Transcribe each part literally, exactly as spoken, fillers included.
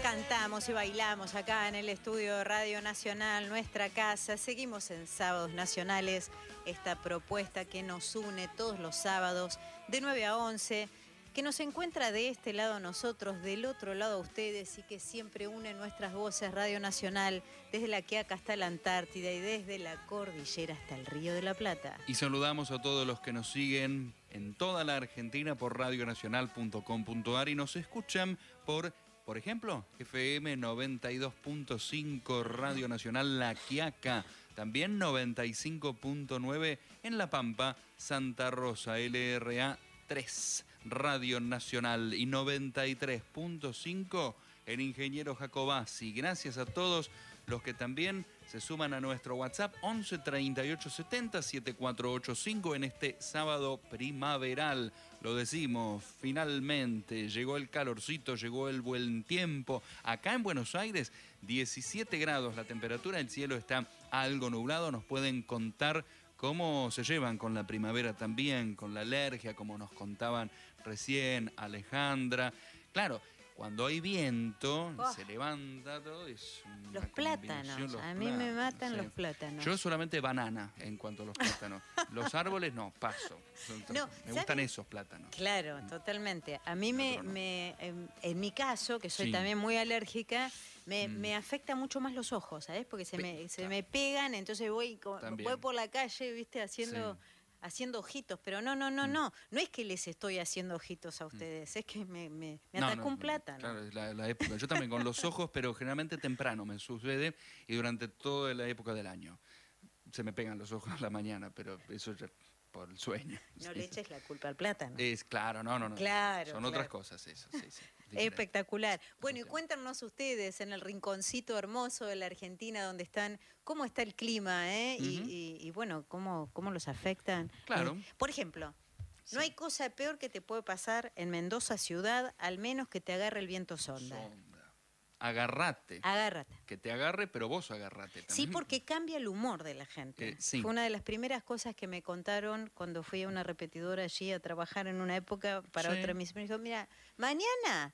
cantamos y bailamos acá en el estudio de Radio Nacional, nuestra casa. Seguimos en Sábados Nacionales, esta propuesta que nos une todos los sábados de nueve a once, que nos encuentra de este lado nosotros, del otro lado ustedes, y que siempre une nuestras voces. Radio Nacional, desde la Quiaca hasta la Antártida y desde la cordillera hasta el Río de la Plata. Y saludamos a todos los que nos siguen en toda la Argentina por radio nacional punto com punto ar y nos escuchan por, por ejemplo, F M noventa y dos punto cinco Radio Nacional La Quiaca, también noventa y cinco punto nueve en La Pampa, Santa Rosa, L R A tres Radio Nacional y noventa y tres punto cinco el Ingeniero Jacobasi. Gracias a todos los que también se suman a nuestro WhatsApp once treinta y ocho setenta setenta y cuatro ochenta y cinco en este sábado primaveral. Lo decimos, finalmente llegó el calorcito, llegó el buen tiempo. Acá en Buenos Aires, diecisiete grados la temperatura, el cielo está algo nublado. Nos pueden contar cómo se llevan con la primavera también, con la alergia, como nos contaban recién Alejandra. Claro, cuando hay viento, oh, se levanta todo, es una Los plátanos, los a mí plátanos, me matan sí. los plátanos. Yo solamente banana en cuanto a los plátanos. Los árboles no, paso. No, me gustan esos plátanos. Claro, totalmente. A mí me, no. me en, en mi caso, que soy Sí. también muy alérgica, me, Mm. me afecta mucho más los ojos, ¿sabes? Porque se, Pe- me, se claro. me pegan, entonces voy, co- También. voy por la calle, ¿viste? Haciendo... Sí. haciendo ojitos, pero no, no, no, Mm. no. No es que les estoy haciendo ojitos a ustedes, es que me, me, me No, atacó no, un plátano. Claro, es la, la época. Yo también con los ojos, pero generalmente temprano me sucede y durante toda la época del año. Se me pegan los ojos a la mañana, pero eso ya por el sueño. No Sí. le eches la culpa al plátano. Es claro, no, no, no. Claro, Son claro. otras cosas eso, sí, sí. Diferente. Espectacular. Bueno, y Ok. cuéntanos ustedes en el rinconcito hermoso de la Argentina donde están, cómo está el clima, ¿eh? Y- Ujú. y, y, bueno, cómo, cómo los afectan. Claro. Eh, por ejemplo, Sí. no hay cosa peor que te puede pasar en Mendoza ciudad, al menos que te agarre el viento sonda. Sonda. Agarrate. Agárrate. Que te agarre, pero vos agarrate también. Sí, porque cambia el humor de la gente. Eh, sí. Fue una de las primeras cosas que me contaron cuando fui a una repetidora allí a trabajar en una época para Sí. otra misión. Me dijo, mira, mañana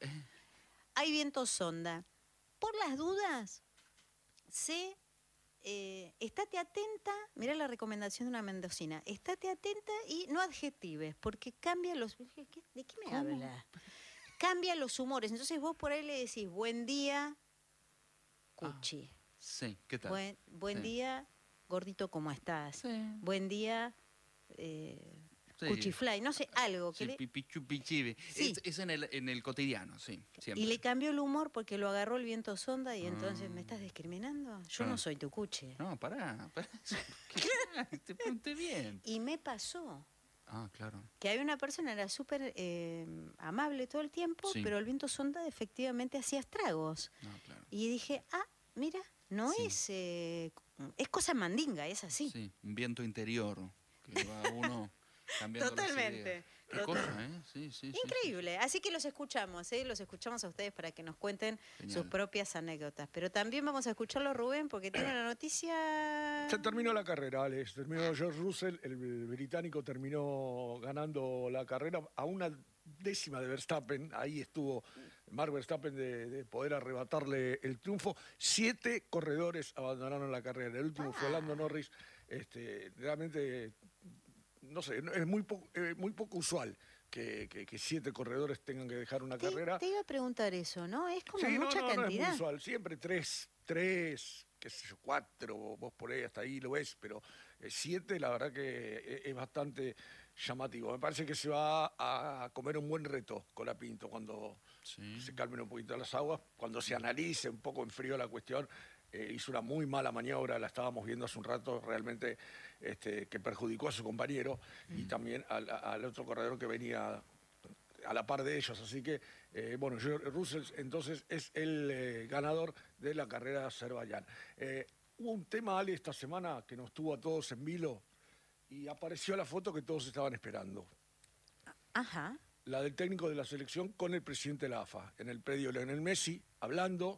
hay viento sonda. Por las dudas, sé, eh, estate atenta, mira la recomendación de una mendocina, estate atenta y no adjetives, porque cambia los... ¿Qué- ¿De qué me ¿Cómo? habla? Cambia los humores. Entonces vos por ahí le decís, buen día, cuchi. Sí, ¿qué tal? Buen, buen Sí. día, gordito, ¿cómo estás? Sí. Buen día, eh, Sí. cuchifly, no sé, algo. Que Sí, le- pipichu, pichive. Sí. Es, es en, el, en el cotidiano, sí, siempre. y le cambió el humor porque lo agarró el viento sonda y entonces, Ah. ¿me estás discriminando? Yo Ah. no soy tu cuche. No, pará, pará. Te pregunté bien. Y me pasó Ah, claro. que había una persona, era súper eh, amable todo el tiempo, Sí. pero el viento sonda efectivamente hacía estragos. No, claro. Y dije, ah, mira, no Sí. es... eh, es cosa mandinga, es así. Sí, un viento interior que va uno cambiando las Totalmente. ideas. Qué Total- cosa, ¿eh? Sí, sí, sí, Increíble, así que los escuchamos, ¿eh? Los escuchamos a ustedes para que nos cuenten Genial. sus propias anécdotas. Pero también vamos a escucharlo, Rubén, porque tiene una noticia... Se terminó la carrera, Alex. Terminó George Russell, el británico terminó ganando la carrera a una décima de Verstappen. Ahí estuvo Mark Verstappen de, de poder arrebatarle el triunfo. Siete corredores abandonaron la carrera. El último fue Lando Norris. Este, realmente, no sé, es muy, po- eh, muy poco usual que, que- que siete corredores tengan que dejar una Te, carrera. te iba a preguntar eso, ¿no? Es como Sí, no, mucha no, no es muy cantidad. usual. Siempre tres, tres, qué sé yo, cuatro, vos por ahí hasta ahí lo ves, pero eh, siete la verdad que es, es bastante llamativo. Me parece que se va a comer un buen reto Colapinto cuando Sí. se calmen un poquito las aguas, cuando se analice un poco en frío la cuestión. Eh, hizo una muy mala maniobra, la estábamos viendo hace un rato, realmente este, que perjudicó a su compañero y también al, al otro corredor que venía a la par de ellos. Así que, eh, bueno, George Russell entonces es el eh, ganador de la carrera de Azerbaiyán. Eh, hubo un tema, Ale, esta semana que nos tuvo a todos en vilo y apareció la foto que todos estaban esperando. Ajá. La del técnico de la selección con el presidente de la A F A, en el predio Lionel Messi, hablando,